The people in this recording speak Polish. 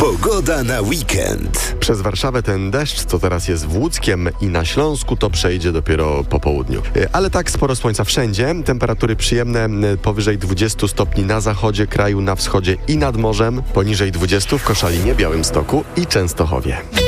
Pogoda na weekend. Przez Warszawę ten deszcz, co teraz jest w Łódzkiem i na Śląsku, to przejdzie dopiero po południu. Ale tak sporo słońca wszędzie. Temperatury przyjemne, powyżej 20 stopni na zachodzie kraju, na wschodzie i nad morzem. Poniżej 20 w Koszalinie, Białymstoku i Częstochowie.